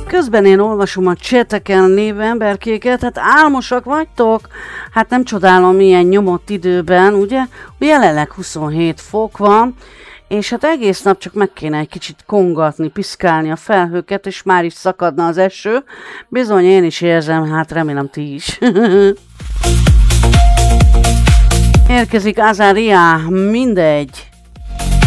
Közben én olvasom a cseteken lévő emberkéket, hát álmosak vagytok? Hát nem csodálom ilyen nyomott időben, ugye? Jelenleg 27 fok van, és hát egész nap csak meg kéne egy kicsit kongatni, piszkálni a felhőket, és már is szakadna az eső. Bizony én is érzem, hát remélem ti is. Érkezik Azaria, mindegy.